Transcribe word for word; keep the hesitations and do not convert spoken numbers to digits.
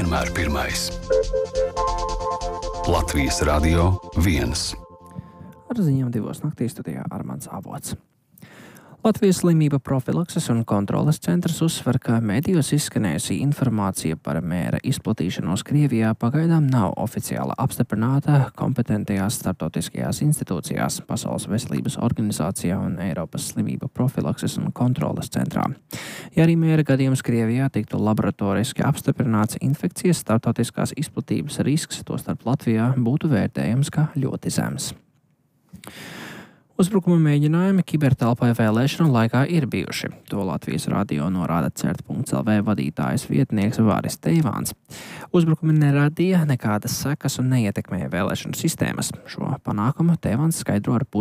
vienmēr pirmais. Latvijas Radio viens. Ar ziņām divos naktī studijā Armands Avots. Latvijas slimību profilakses un kontroles centrs uzsver, ka medijos izskanējusi informācija par mēra izplatīšanos Krievijā pagaidām nav oficiāli apstiprināta kompetentajās starptautiskajās institūcijās, Pasaules veselības organizācijā un Eiropas slimību profilakses un kontroles centrā. Ja arī mēra gadījums Krievijā tiktu laboratoriski apstiprināts, infekcijas starptautiskās izplatības risks, tostarp Latvijā, būtu vērtējams kā ļoti zems. Uzbrukuma mēģinājumi kibertelpai vēlēšanu laikā ir bijuši. To Latvijas radio norāda cert punkts el vē vadītājas vietnieks Vāris Teivāns. Uzbrukumi neradīja nekādas sekas un neietekmēja vēlēšanu sistēmas. Šo panākumu Teivāns skaidro ar